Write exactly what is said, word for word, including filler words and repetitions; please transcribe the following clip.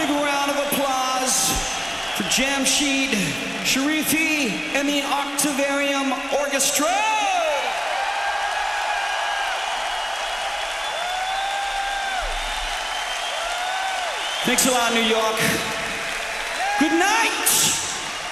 big round of applause for Jamshid Sharifi and the Octavarium Orchestra. Thanks a lot, New York. Good night.